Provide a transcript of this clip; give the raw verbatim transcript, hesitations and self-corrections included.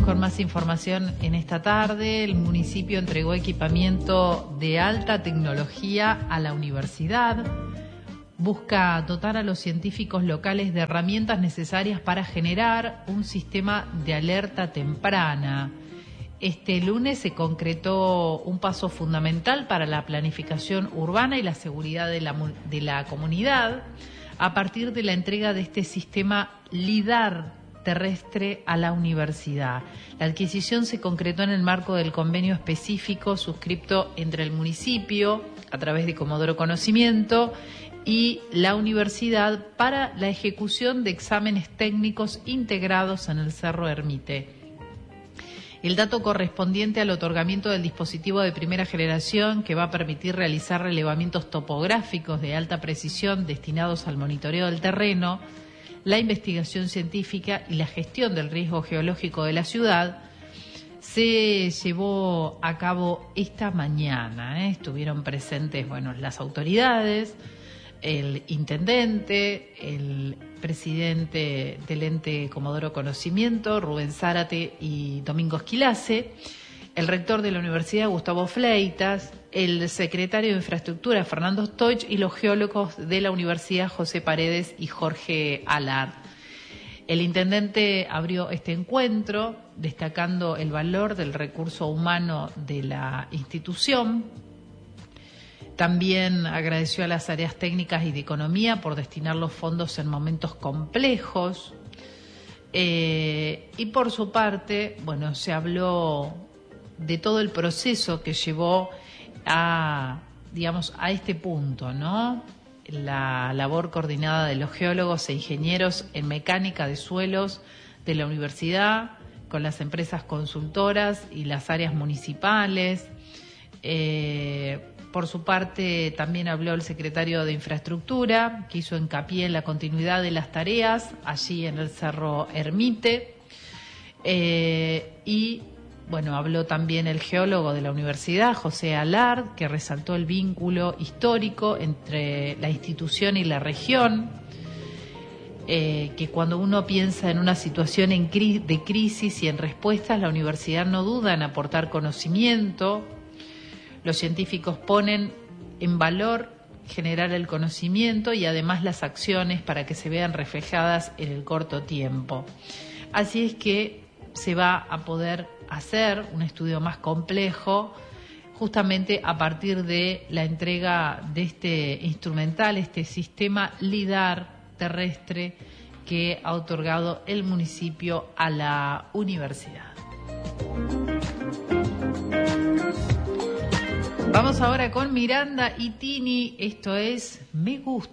con más información en esta tarde. El municipio entregó equipamiento de alta tecnología a la universidad. Busca dotar a los científicos locales de herramientas necesarias para generar un sistema de alerta temprana. Este lunes se concretó un paso fundamental para la planificación urbana y la seguridad de la, de la comunidad a partir de la entrega de este sistema LIDAR terrestre a la universidad. La adquisición se concretó en el marco del convenio específico suscripto entre el municipio, a través de Comodoro Conocimiento, y la universidad para la ejecución de exámenes técnicos integrados en el Cerro Ermite. El dato correspondiente al otorgamiento del dispositivo de primera generación que va a permitir realizar relevamientos topográficos de alta precisión destinados al monitoreo del terreno, la investigación científica y la gestión del riesgo geológico de la ciudad, se llevó a cabo esta mañana. ¿eh? Estuvieron presentes, bueno, las autoridades, el intendente, el presidente del ente Comodoro Conocimiento, Rubén Zárate y Domingo Esquilace, el rector de la universidad, Gustavo Fleitas, el secretario de Infraestructura, Fernando Stoich, y los geólogos de la universidad, José Paredes y Jorge Alard. El intendente abrió este encuentro destacando el valor del recurso humano de la institución. También agradeció a las áreas técnicas y de economía por destinar los fondos en momentos complejos. Eh, y por su parte, bueno, se habló de todo el proceso que llevó a, digamos, a este punto, ¿no? La labor coordinada de los geólogos e ingenieros en mecánica de suelos de la universidad con las empresas consultoras y las áreas municipales. Eh, por su parte, también habló el secretario de Infraestructura, que hizo hincapié en la continuidad de las tareas allí en el Cerro Ermite. Eh, y Bueno, habló también el geólogo de la universidad, José Alard, que resaltó el vínculo histórico entre la institución y la región, eh, que cuando uno piensa en una situación en cri- de crisis y en respuestas, la universidad no duda en aportar conocimiento. Los científicos ponen en valor generar el conocimiento y además las acciones para que se vean reflejadas en el corto tiempo. Así es que se va a poder hacer un estudio más complejo justamente a partir de la entrega de este instrumental, este sistema LIDAR terrestre que ha otorgado el municipio a la universidad. Vamos ahora con Miranda y Tini, esto es Me Gusta.